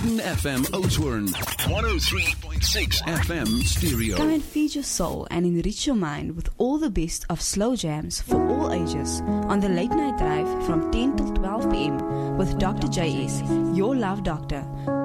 Eden FM Oudtshoorn, 103.6 FM stereo. Come and feed your soul and enrich your mind with all the best of slow jams for all ages on the Late Night Drive from 10 till 12 p.m. with Dr. JS, your love doctor.